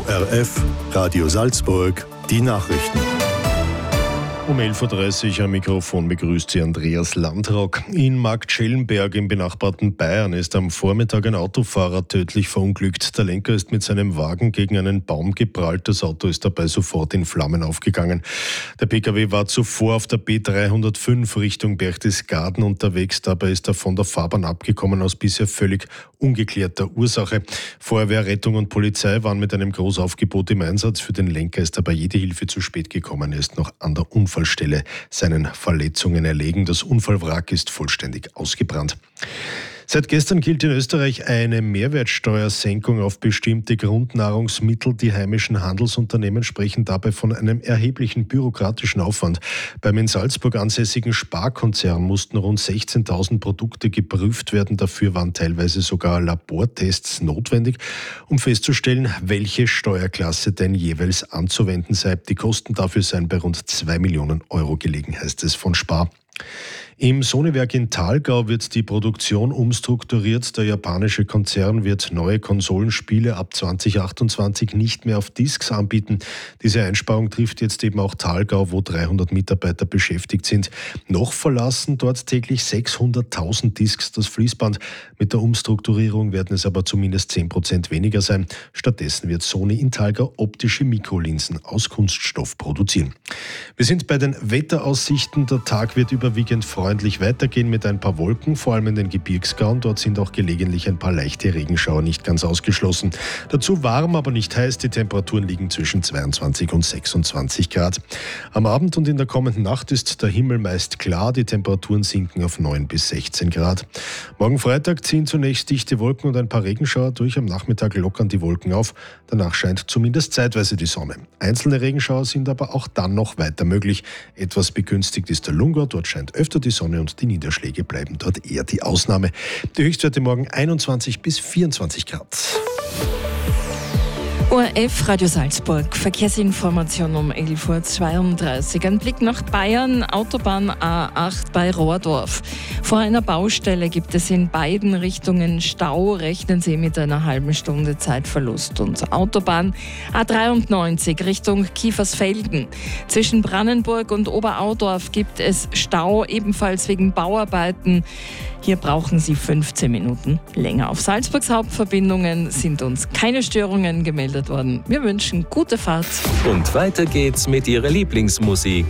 ORF, Radio Salzburg, die Nachrichten. Um 11.30 Uhr am Mikrofon begrüßt Sie Andreas Landrock. In Marktschellenberg im benachbarten Bayern ist am Vormittag ein Autofahrer tödlich verunglückt. Der Lenker ist mit seinem Wagen gegen einen Baum geprallt. Das Auto ist dabei sofort in Flammen aufgegangen. Der Pkw war zuvor auf der B305 Richtung Berchtesgaden unterwegs. Dabei ist er von der Fahrbahn abgekommen aus bisher völlig ungeklärter Ursache. Feuerwehr, Rettung und Polizei waren mit einem Großaufgebot im Einsatz. Für den Lenker ist dabei jede Hilfe zu spät gekommen. Er ist noch an der Unfallstelle seinen Verletzungen erlegen. Das Unfallwrack ist vollständig ausgebrannt. Seit gestern gilt in Österreich eine Mehrwertsteuersenkung auf bestimmte Grundnahrungsmittel. Die heimischen Handelsunternehmen sprechen dabei von einem erheblichen bürokratischen Aufwand. Beim in Salzburg ansässigen Sparkonzern mussten rund 16.000 Produkte geprüft werden. Dafür waren teilweise sogar Labortests notwendig, um festzustellen, welche Steuerklasse denn jeweils anzuwenden sei. Die Kosten dafür seien bei rund 2 Millionen Euro gelegen, heißt es von Spar. Im Sony-Werk in Thalgau wird die Produktion umstrukturiert. Der japanische Konzern wird neue Konsolenspiele ab 2028 nicht mehr auf Discs anbieten. Diese Einsparung trifft jetzt eben auch Thalgau, wo 300 Mitarbeiter beschäftigt sind. Noch verlassen dort täglich 600.000 Discs das Fließband. Mit der Umstrukturierung werden es aber zumindest 10% weniger sein. Stattdessen wird Sony in Thalgau optische Mikrolinsen aus Kunststoff produzieren. Wir sind bei den Wetteraussichten. Der Tag wird überwiegend freundlich weitergehen mit ein paar Wolken, vor allem in den Gebirgsgauen. Dort sind auch gelegentlich ein paar leichte Regenschauer nicht ganz ausgeschlossen. Dazu warm, aber nicht heiß. Die Temperaturen liegen zwischen 22 und 26 Grad. Am Abend und in der kommenden Nacht ist der Himmel meist klar. Die Temperaturen sinken auf 9 bis 16 Grad. Morgen Freitag ziehen zunächst dichte Wolken und ein paar Regenschauer durch. Am Nachmittag lockern die Wolken auf. Danach scheint zumindest zeitweise die Sonne. Einzelne Regenschauer sind aber auch dann noch weiter möglich. Etwas begünstigt ist der Lungau. Dort scheint öfter die Sonne und die Niederschläge bleiben dort eher die Ausnahme. Die Höchstwerte morgen 21 bis 24 Grad. ORF Radio Salzburg, Verkehrsinformation um 11.32 Uhr. Ein Blick nach Bayern, Autobahn A8 bei Rohrdorf. Vor einer Baustelle gibt es in beiden Richtungen Stau. Rechnen Sie mit einer halben Stunde Zeitverlust. Und Autobahn A93 Richtung Kiefersfelden. Zwischen Brannenburg und Oberaudorf gibt es Stau, ebenfalls wegen Bauarbeiten. Hier brauchen Sie 15 Minuten länger. Auf Salzburgs Hauptverbindungen sind uns keine Störungen gemeldet worden. Wir wünschen gute Fahrt. Und weiter geht's mit Ihrer Lieblingsmusik.